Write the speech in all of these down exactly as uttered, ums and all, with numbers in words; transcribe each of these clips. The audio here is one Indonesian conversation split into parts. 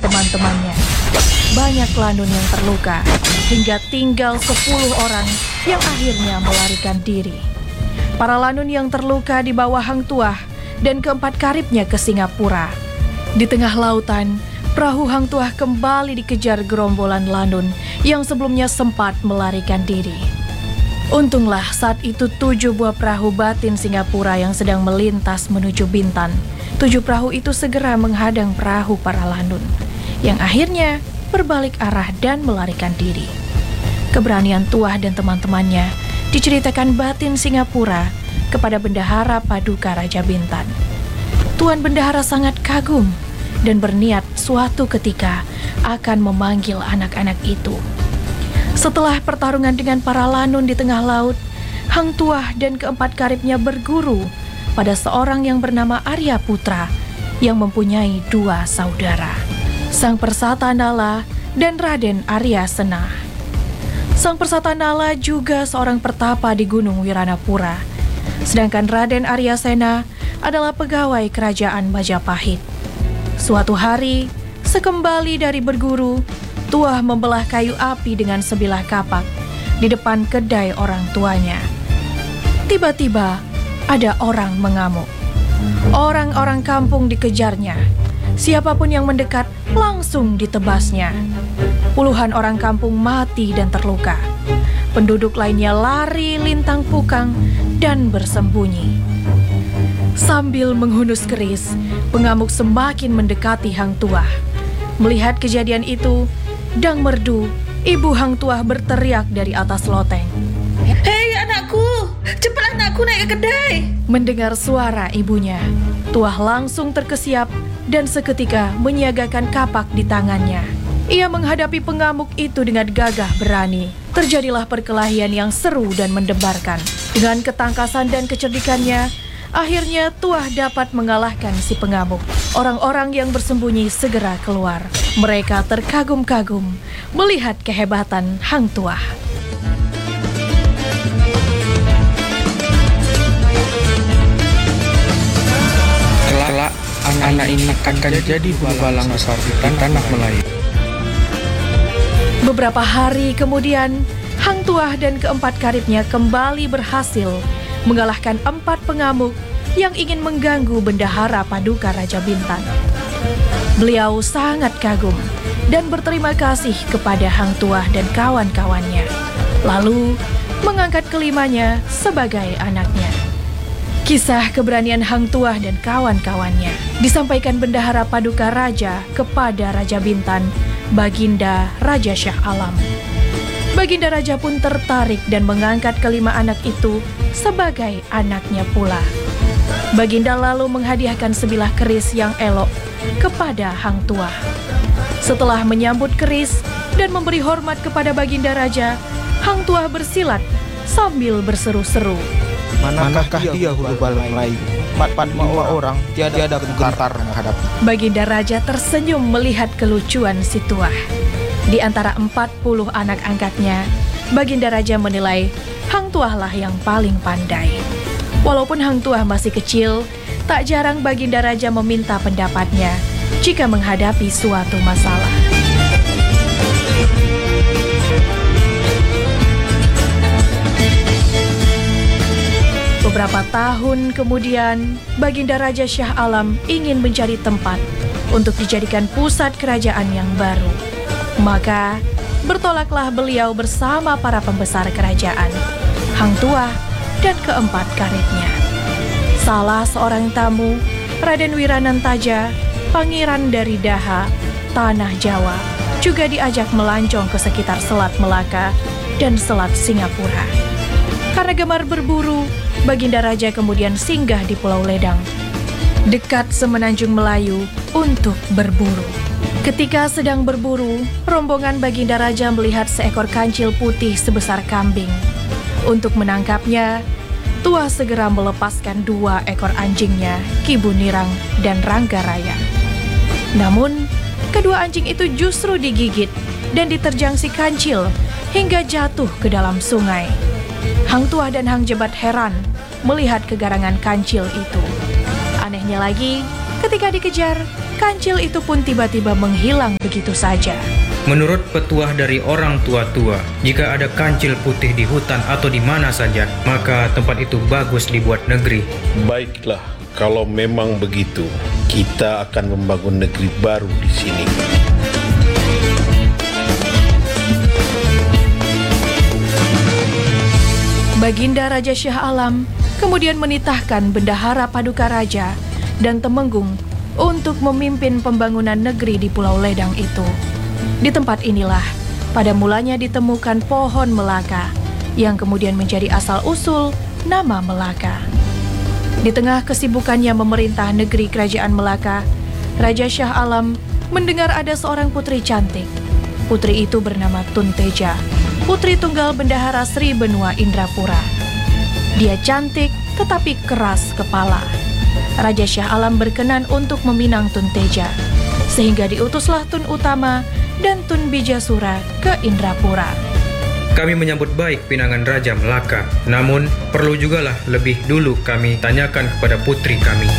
teman-temannya. Banyak Landun yang terluka, hingga tinggal sepuluh orang yang akhirnya melarikan diri. Para Landun yang terluka dibawa Hang Tuah dan keempat karibnya ke Singapura. Di tengah lautan, perahu Hang Tuah kembali dikejar gerombolan Landun yang sebelumnya sempat melarikan diri. Untunglah saat itu tujuh buah perahu batin Singapura yang sedang melintas menuju Bintan. Tujuh perahu itu segera menghadang perahu para Landun, yang akhirnya berbalik arah dan melarikan diri. Keberanian Tuah dan teman-temannya diceritakan batin Singapura kepada Bendahara Paduka Raja Bintan. Tuan Bendahara sangat kagum dan berniat suatu ketika akan memanggil anak-anak itu. Setelah pertarungan dengan para Landun di tengah laut, Hang Tuah dan keempat karibnya berguru pada seorang yang bernama Arya Putra yang mempunyai dua saudara, Sang Persata Nala dan Raden Arya Sena. Sang Persata Nala juga seorang pertapa di Gunung Wiranapura, sedangkan Raden Arya Sena adalah pegawai kerajaan Majapahit. Suatu hari, sekembali dari berguru, Tuah membelah kayu api dengan sebilah kapak di depan kedai orang tuanya. Tiba-tiba ada orang mengamuk. Orang-orang kampung dikejarnya. Siapapun yang mendekat langsung ditebasnya. Puluhan orang kampung mati dan terluka. Penduduk lainnya lari lintang pukang dan bersembunyi. Sambil menghunus keris, pengamuk semakin mendekati Hang Tuah. Melihat kejadian itu, Dang Merdu, ibu Hang Tuah berteriak dari atas loteng. "Hei anakku, cepat anakku naik ke kedai." Mendengar suara ibunya, Tuah langsung terkesiap dan seketika menyiagakan kapak di tangannya. Ia menghadapi pengamuk itu dengan gagah berani. Terjadilah perkelahian yang seru dan mendebarkan. Dengan ketangkasan dan kecerdikannya, akhirnya Tuah dapat mengalahkan si pengamuk. Orang-orang yang bersembunyi segera keluar. Mereka terkagum-kagum melihat kehebatan Hang Tuah. Kelak anak ini akan jadi bulalang besar di tanah Melayu. Beberapa hari kemudian, Hang Tuah dan keempat karibnya kembali berhasil mengalahkan empat pengamuk yang ingin mengganggu Bendahara Paduka Raja Bintan. Beliau sangat kagum dan berterima kasih kepada Hang Tuah dan kawan-kawannya, lalu mengangkat kelimanya sebagai anaknya. Kisah keberanian Hang Tuah dan kawan-kawannya disampaikan Bendahara Paduka Raja kepada Raja Bintan, Baginda Raja Shah Alam. Baginda Raja pun tertarik dan mengangkat kelima anak itu sebagai anaknya pula. Baginda lalu menghadiahkan sebilah keris yang elok kepada Hang Tuah. Setelah menyambut keris dan memberi hormat kepada Baginda Raja, Hang Tuah bersilat sambil berseru-seru. Manakah dia Hurubal Melayu? Empat lima orang tiada gentar menghadap. Baginda Raja tersenyum melihat kelucuan si Tuah. Di antara empat puluh anak angkatnya, Baginda Raja menilai Hang Tuah lah yang paling pandai. Walaupun Hang Tuah masih kecil, tak jarang Baginda Raja meminta pendapatnya jika menghadapi suatu masalah. Beberapa tahun kemudian, Baginda Raja Shah Alam ingin mencari tempat untuk dijadikan pusat kerajaan yang baru. Maka, bertolaklah beliau bersama para pembesar kerajaan, Hang Tuah dan keempat karibnya. Salah seorang tamu, Raden Wiranantaja, pangeran dari Daha, Tanah Jawa, juga diajak melancong ke sekitar Selat Melaka dan Selat Singapura. Karena gemar berburu, Baginda Raja kemudian singgah di Pulau Ledang, dekat semenanjung Melayu, untuk berburu. Ketika sedang berburu, rombongan Baginda Raja melihat seekor kancil putih sebesar kambing. Untuk menangkapnya, Tuah segera melepaskan dua ekor anjingnya, Ki Bunirang dan Ranggaraya. Namun, kedua anjing itu justru digigit dan diterjang si kancil hingga jatuh ke dalam sungai. Hang Tuah dan Hang Jebat heran melihat kegarangan kancil itu. Anehnya lagi, ketika dikejar, kancil itu pun tiba-tiba menghilang begitu saja. Menurut petuah dari orang tua-tua, jika ada kancil putih di hutan atau di mana saja, maka tempat itu bagus dibuat negeri. Baiklah, kalau memang begitu, kita akan membangun negeri baru di sini. Baginda Raja Shah Alam kemudian menitahkan Bendahara Paduka Raja dan Temenggung untuk memimpin pembangunan negeri di Pulau Ledang itu. Di tempat inilah pada mulanya ditemukan pohon Melaka yang kemudian menjadi asal-usul nama Melaka. Di tengah kesibukannya memerintah negeri kerajaan Melaka, Raja Shah Alam mendengar ada seorang putri cantik. Putri itu bernama Tun Teja, putri tunggal Bendahara Sri Benua Indrapura. Dia cantik tetapi keras kepala. Raja Shah Alam berkenan untuk meminang Tun Teja, sehingga diutuslah Tun Utama dan Tun Bijasura ke Indrapura. Kami menyambut baik pinangan Raja Melaka, namun perlu jugalah lebih dulu kami tanyakan kepada putri kami.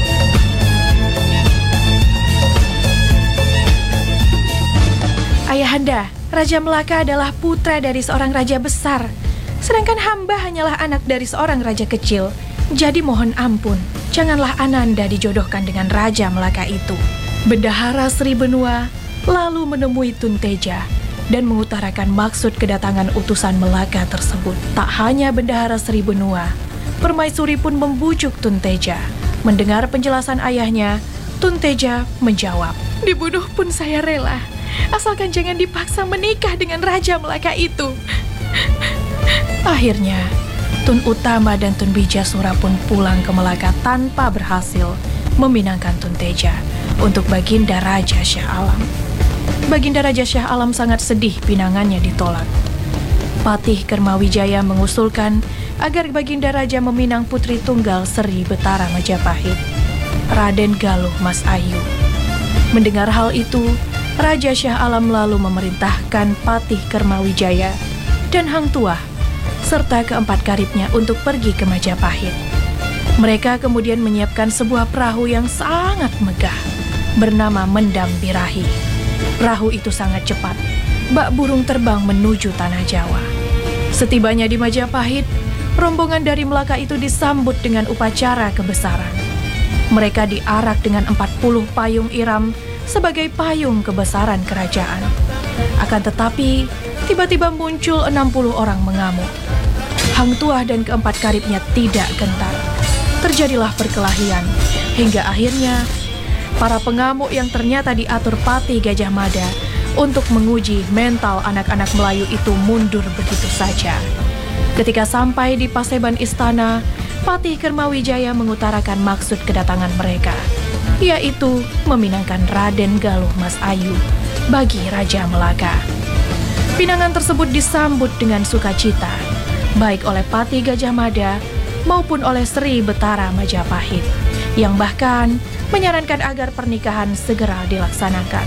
Ayahanda, Raja Melaka adalah putra dari seorang raja besar, sedangkan hamba hanyalah anak dari seorang raja kecil. Jadi mohon ampun, janganlah Ananda dijodohkan dengan Raja Melaka itu. Bendahara Sri Benua lalu menemui Tun Teja dan mengutarakan maksud kedatangan utusan Melaka tersebut. Tak hanya Bendahara Sri Benua, Permaisuri pun membujuk Tun Teja. Mendengar penjelasan ayahnya, Tun Teja menjawab, "Dibunuh pun saya rela, asalkan jangan dipaksa menikah dengan Raja Melaka itu." Akhirnya, Tun Utama dan Tun Bijasura pun pulang ke Melaka tanpa berhasil meminangkan Tun Teja untuk Baginda Raja Shah Alam. Baginda Raja Shah Alam sangat sedih pinangannya ditolak. Patih Kermawijaya mengusulkan agar Baginda Raja meminang putri tunggal Sri Betara Majapahit, Raden Galuh Mas Ayu. Mendengar hal itu, Raja Shah Alam lalu memerintahkan Patih Kermawijaya dan Hang Tuah serta keempat karibnya untuk pergi ke Majapahit. Mereka kemudian menyiapkan sebuah perahu yang sangat megah bernama Mendam Birahi. Perahu itu sangat cepat, bak burung terbang menuju tanah Jawa. Setibanya di Majapahit, rombongan dari Melaka itu disambut dengan upacara kebesaran. Mereka diarak dengan empat puluh payung iram sebagai payung kebesaran kerajaan. Akan tetapi, tiba-tiba muncul enam puluh orang mengamuk. Hang Tuah dan keempat karibnya tidak gentar. Terjadilah perkelahian, hingga akhirnya para pengamuk yang ternyata diatur Patih Gajah Mada untuk menguji mental anak-anak Melayu itu mundur begitu saja. Ketika sampai di paseban istana, Patih Kermawijaya mengutarakan maksud kedatangan mereka, yaitu meminangkan Raden Galuh Mas Ayu bagi Raja Melaka. Pinangan tersebut disambut dengan sukacita, baik oleh Patih Gajah Mada maupun oleh Sri Betara Majapahit, yang bahkan menyarankan agar pernikahan segera dilaksanakan.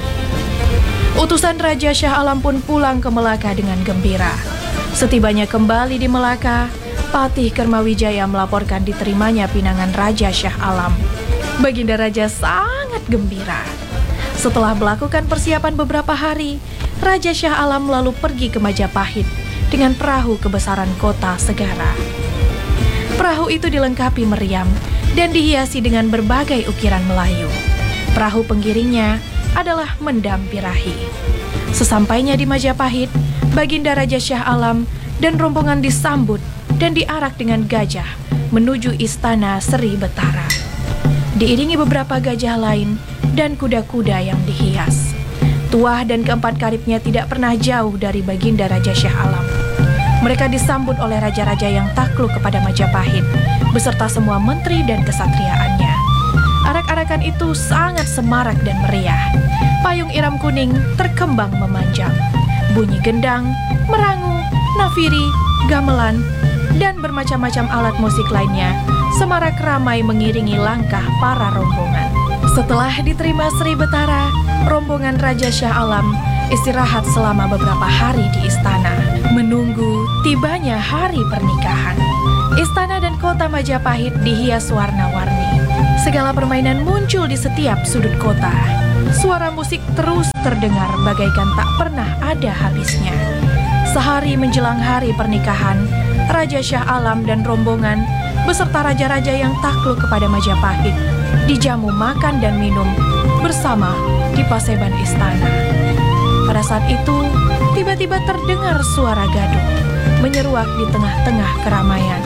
Utusan Raja Shah Alam pun pulang ke Melaka dengan gembira. Setibanya kembali di Melaka, Patih Kermawijaya melaporkan diterimanya pinangan Raja Shah Alam. Baginda Raja sangat gembira. Setelah melakukan persiapan beberapa hari, Raja Shah Alam lalu pergi ke Majapahit dengan perahu kebesaran kota Segara. Perahu itu dilengkapi meriam dan dihiasi dengan berbagai ukiran Melayu. Perahu penggiringnya adalah Mendam Birahi. Sesampainya di Majapahit, Baginda Raja Shah Alam dan rombongan disambut dan diarak dengan gajah menuju istana Sri Betara. Diiringi beberapa gajah lain dan kuda-kuda yang dihias. Tuah dan keempat karibnya tidak pernah jauh dari Baginda Raja Shah Alam. Mereka disambut oleh raja-raja yang takluk kepada Majapahit, beserta semua menteri dan kesatriaannya. Arak-arakan itu sangat semarak dan meriah. Payung iram kuning terkembang memanjang. Bunyi gendang, merangu, nafiri, gamelan, dan bermacam-macam alat musik lainnya semarak ramai mengiringi langkah para rombongan. Setelah diterima Sri Betara, rombongan Raja Shah Alam istirahat selama beberapa hari di istana, menunggu tibanya hari pernikahan. Istana dan kota Majapahit dihias warna-warni. Segala permainan muncul di setiap sudut kota. Suara musik terus terdengar bagaikan tak pernah ada habisnya. Sehari menjelang hari pernikahan, Raja Shah Alam dan rombongan beserta raja-raja yang takluk kepada Majapahit dijamu makan dan minum bersama di paseban istana. Pada saat itu, tiba-tiba terdengar suara gaduh menyeruak di tengah-tengah keramaian.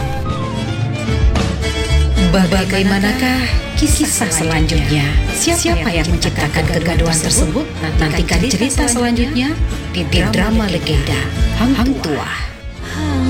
Bagaimanakah kisah selanjutnya? Siapa yang menciptakan kegaduhan tersebut? Nantikan cerita selanjutnya di drama legenda Hang Tuah.